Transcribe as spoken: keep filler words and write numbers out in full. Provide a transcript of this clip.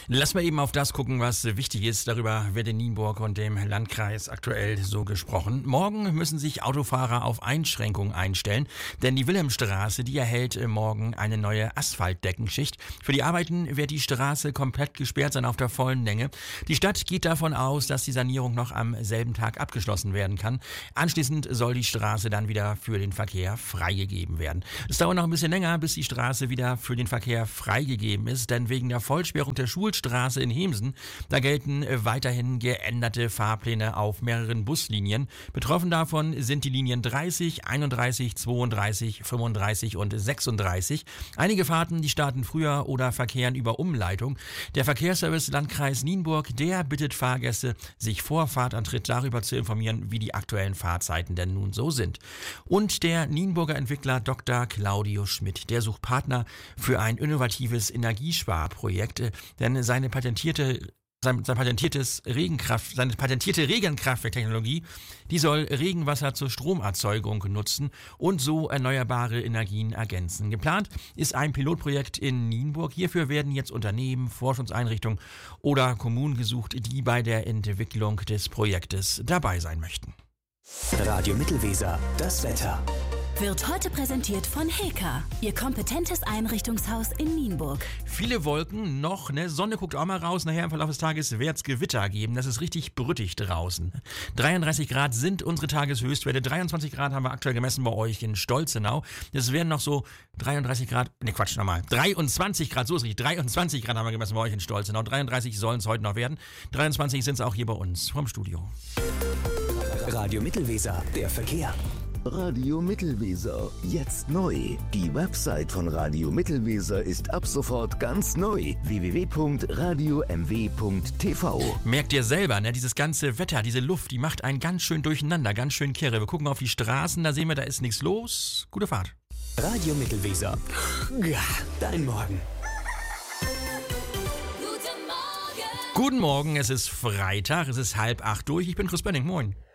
Lass mal eben auf das gucken, was wichtig ist. Darüber wird in Nienburg und dem Landkreis aktuell so gesprochen. Morgen müssen sich Autofahrer auf Einschränkungen einstellen, denn die Wilhelmstraße, die erhält morgen eine neue Asphaltdeckenschicht. Für die Arbeiten wird die Straße komplett gesperrt sein auf der vollen Länge. Die Stadt geht davon aus, dass die Sanierung noch am selben Tag abgeschlossen werden kann. Anschließend soll die Straße dann wieder für den Verkehr freigegeben werden. Es dauert noch ein bisschen länger, bis die Straße wieder für den Verkehr freigegeben ist, denn wegen der Vollsperrung der Schulstraße in Hemsen, da gelten weiterhin geänderte Fahrpläne auf mehreren Buslinien. Betroffen davon sind die Linien dreißig, einunddreißig, zweiunddreißig, fünfunddreißig und sechsunddreißig. Einige Fahrten, die starten früher oder verkehren über Umleitung. Der Verkehrsservice Landkreis Nienburg, der bittet Fahrgäste, sich vor Fahrtantritt darüber zu informieren, wie die aktuellen Fahrzeiten denn nun so sind. Und der Nienburger Entwickler Doktor Claudio Schmidt, der sucht Partner für ein innovatives Energiesparprojekt, denn seine patentierte Sein, sein patentiertes Regenkraft, seine patentierte Regenkraftwerktechnologie, die soll Regenwasser zur Stromerzeugung nutzen und so erneuerbare Energien ergänzen. Geplant ist ein Pilotprojekt in Nienburg. Hierfür werden jetzt Unternehmen, Forschungseinrichtungen oder Kommunen gesucht, die bei der Entwicklung des Projektes dabei sein möchten. Radio Mittelweser, das Wetter. Wird heute präsentiert von Heka, Ihr kompetentes Einrichtungshaus in Nienburg. Viele Wolken noch, ne? Sonne guckt auch mal raus. Nachher im Verlauf des Tages wird es Gewitter geben. Das ist richtig brüttig draußen. dreiunddreißig Grad sind unsere Tageshöchstwerte. dreiundzwanzig Grad haben wir aktuell gemessen bei euch in Stolzenau. Das wären noch so dreiunddreißig Grad, ne Quatsch nochmal, dreiundzwanzig Grad, so ist richtig. dreiundzwanzig Grad haben wir gemessen bei euch in Stolzenau. dreiunddreißig sollen es heute noch werden. dreiundzwanzig sind es auch hier bei uns vom Studio. Radio Mittelweser, der Verkehr. Radio Mittelweser, jetzt neu. Die Website von Radio Mittelweser ist ab sofort ganz neu. w w w punkt radio m w punkt t v. Merkt ihr selber, ne? Dieses ganze Wetter, diese Luft, die macht einen ganz schön durcheinander, ganz schön kirre. Wir gucken auf die Straßen, da sehen wir, da ist nichts los. Gute Fahrt. Radio Mittelweser. Ja, dein Morgen. Guten Morgen, es ist Freitag, es ist halb acht durch. Ich bin Chris Benning, moin.